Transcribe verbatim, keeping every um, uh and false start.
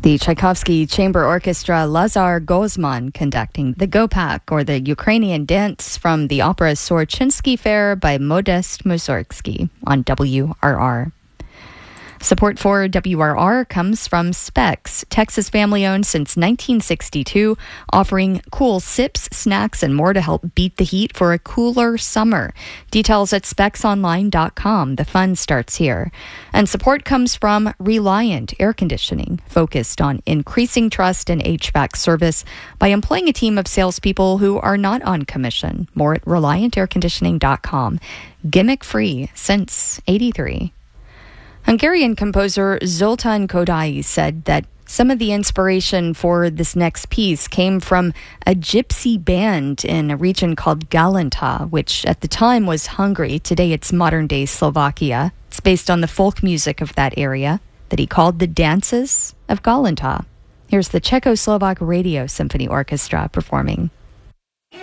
The Tchaikovsky Chamber Orchestra, Lazar Gozman conducting the Gopak, or the Ukrainian dance from the opera Sorchinsky Fair by Modest Mussorgsky on W R R. Support for W R R comes from Specs, Texas family-owned since nineteen sixty-two, offering cool sips, snacks, and more to help beat the heat for a cooler summer. Details at specs online dot com. The fun starts here. And support comes from Reliant Air Conditioning, focused on increasing trust in H V A C service by employing a team of salespeople who are not on commission. More at reliant air conditioning dot com. Gimmick-free since eighty-three. Hungarian composer Zoltán Kodály said that some of the inspiration for this next piece came from a gypsy band in a region called Galanta, which at the time was Hungary. Today it's modern-day Slovakia. It's based on the folk music of that area that he called the Dances of Galanta. Here's the Czechoslovak Radio Symphony Orchestra performing.